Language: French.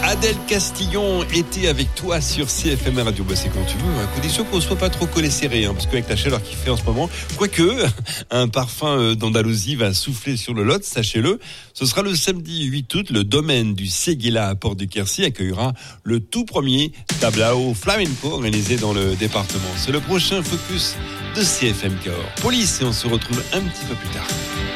Adèle Castillon était avec toi sur CFM Radio. C'est quand tu veux, à condition qu'on ne soit pas trop collé serré, parce qu'avec la chaleur qu'il fait en ce moment, quoique un parfum d'Andalousie va souffler sur le Lot, sachez-le. Ce sera le samedi 8 août, le domaine du Séguéla à Port-du-Quercy accueillera le tout premier tablao flamenco organisé dans le département. C'est le prochain focus de CFM Cahors. Police, et on se retrouve un petit peu plus tard.